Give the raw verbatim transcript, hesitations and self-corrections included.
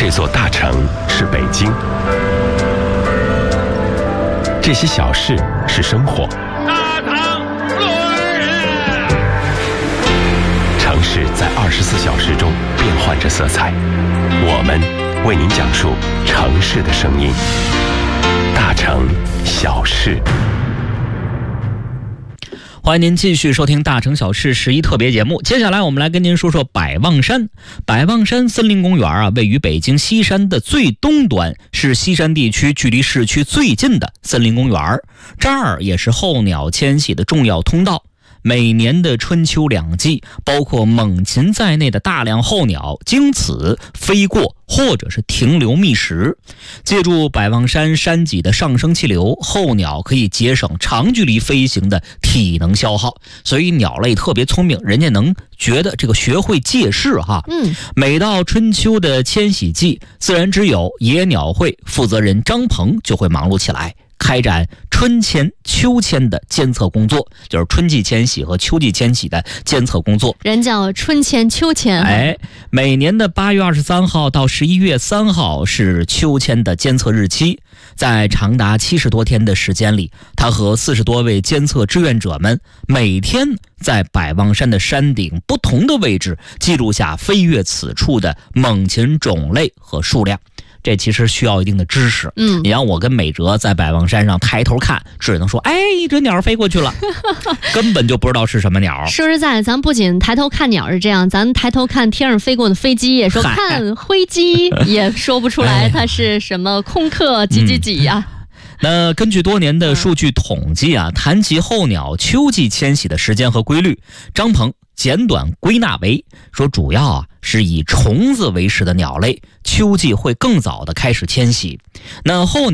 这座大城是北京，这些小事是生活。 大唐路人， 城市在二十四小时中变换着色彩，我们为您讲述城市的声音。大城小事。 欢迎您继续收听《大城小事》十一特别节目。接下来我们来跟您说说百望山。百望山森林公园啊，位于北京西山的最东端，是西山地区距离市区最近的森林公园。这儿也是候鸟迁徙的重要通道。每年的春秋两季，包括猛禽在内的大量候鸟经此飞过或者是停留觅食。借助百望山山脊的上升气流，候鸟可以节省长距离飞行的体能消耗，所以鸟类特别聪明，人家能觉得这个学会借势哈。 嗯， 每到春秋的迁徙季，自然之友野鸟会负责人张鹏就会忙碌起来，开展春迁、秋迁的监测工作，就是春季迁徙和秋季迁徙的监测工作。 人叫春迁、秋迁。 哎，每年的八月二十三号到十一月三号是秋迁的监测日期，在长达七十多天的时间里，他和四十多位监测志愿者们每天在百望山的山顶不同的位置记录下飞越此处的猛禽种类和数量。这其实需要一定的知识。 嗯， 你让我跟美哲在百望山上抬头看，只能说，哎，一只鸟飞过去了，根本就不知道是什么鸟。 说实在，咱不仅抬头看鸟是这样，咱抬头看天上飞过的飞机，也说看灰机，也说不出来它是什么空客几几几呀、啊。 嗯那根据多年的数据统计啊，谈及候鸟秋季迁徙的时间和规律，张鹏简短归纳为说，主要啊是以虫子为食的鸟类，秋季会更早的开始迁徙。那候